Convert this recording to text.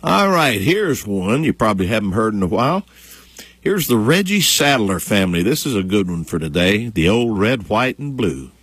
All right, here's one you probably haven't heard in a while. Here's the Reggie Sadler family. This is a good one for today. The Old Red, White, and Blue.